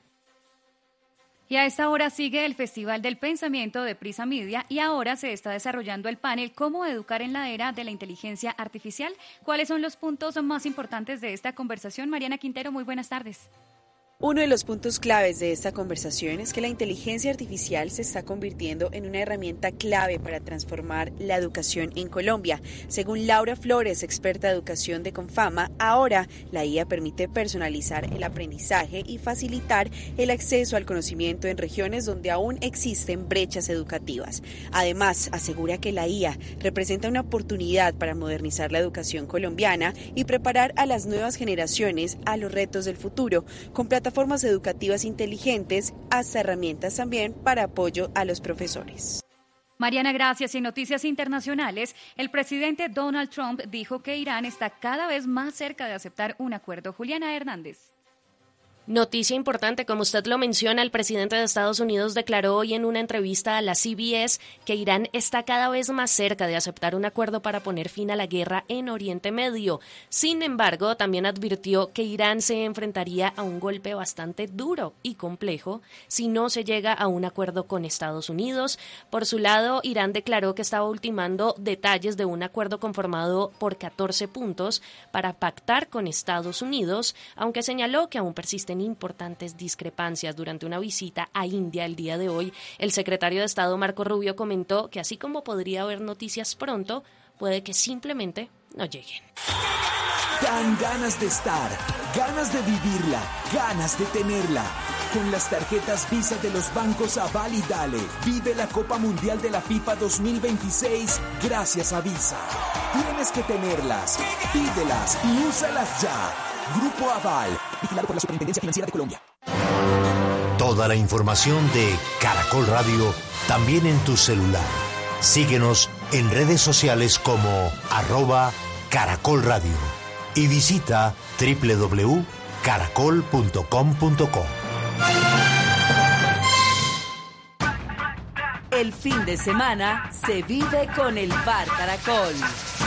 Y a esta hora sigue el Festival del Pensamiento de Prisa Media y ahora se está desarrollando el panel ¿Cómo educar en la era de la inteligencia artificial? ¿Cuáles son los puntos más importantes de esta conversación? Mariana Quintero, muy buenas tardes. Uno de los puntos claves de esta conversación es que la inteligencia artificial se está convirtiendo en una herramienta clave para transformar la educación en Colombia. Según Laura Flores, experta de educación de Confama, ahora la IA permite personalizar el aprendizaje y facilitar el acceso al conocimiento en regiones donde aún existen brechas educativas. Además, asegura que la IA representa una oportunidad para modernizar la educación colombiana y preparar a las nuevas generaciones a los retos del futuro, con plataformas educativas inteligentes, hasta herramientas también para apoyo a los profesores. Mariana, gracias. En noticias internacionales, el presidente Donald Trump dijo que Irán está cada vez más cerca de aceptar un acuerdo. Juliana Hernández. Noticia importante, como usted lo menciona, el presidente de Estados Unidos declaró hoy en una entrevista a la CBS que Irán está cada vez más cerca de aceptar un acuerdo para poner fin a la guerra en Oriente Medio. Sin embargo, también advirtió que Irán se enfrentaría a un golpe bastante duro y complejo si no se llega a un acuerdo con Estados Unidos. Por su lado, Irán declaró que estaba ultimando detalles de un acuerdo conformado por 14 puntos para pactar con Estados Unidos, aunque señaló que aún persisten importantes discrepancias. Durante una visita a India el día de hoy, el secretario de Estado Marco Rubio comentó que así como podría haber noticias pronto, puede que simplemente no lleguen. Dan ganas de estar, ganas de vivirla, ganas de tenerla. Con las tarjetas Visa de los bancos Aval y Dale, vive la Copa Mundial de la FIFA 2026 gracias a Visa. Tienes que tenerlas, pídelas y úsalas ya. Grupo Aval, vigilado por la Superintendencia Financiera de Colombia. Toda la información de Caracol Radio también en tu celular. Síguenos en redes sociales como @Caracol Radio y visita www.caracol.com.co. El fin de semana se vive con el Bar Caracol.